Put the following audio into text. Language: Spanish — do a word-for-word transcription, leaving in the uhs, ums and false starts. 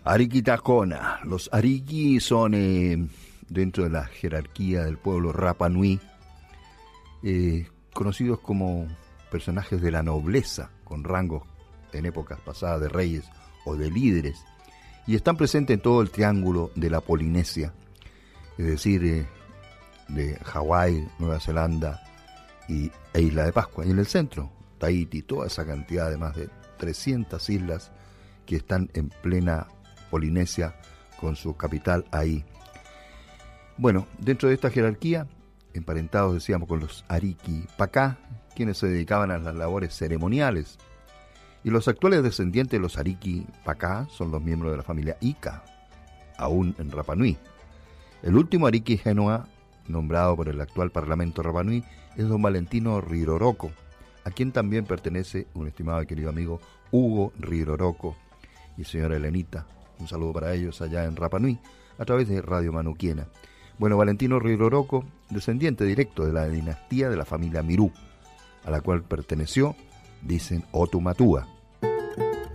Ariquitacona. Los Ariqui son, eh, dentro de la jerarquía del pueblo Rapa Nui, eh, conocidos como personajes de la nobleza, con rangos en épocas pasadas de reyes o de líderes, y están presentes en todo el triángulo de la Polinesia, es decir, eh, de Hawái, Nueva Zelanda y, e Isla de Pascua, y en el centro, Tahití, toda esa cantidad de más de trescientas islas que están en plena Polinesia con su capital ahí. Bueno, dentro de esta jerarquía, emparentados, decíamos, con los Ariqui Pacá, quienes se dedicaban a las labores ceremoniales, y los actuales descendientes de los Ariqui Pacá son los miembros de la familia Ica, aún en Rapa Nui. El último Ariqui Genoa, nombrado por el actual Parlamento Rapa Nui, es don Valentino Riroroko, a quien también pertenece un estimado y querido amigo Hugo Riroroko y señora Elenita. Un saludo para ellos allá en Rapa Nui, a través de Radio Manuquiena. Bueno, Valentino Riroroko, descendiente directo de la dinastía de la familia Mirú, a la cual perteneció, dicen, Otumatúa.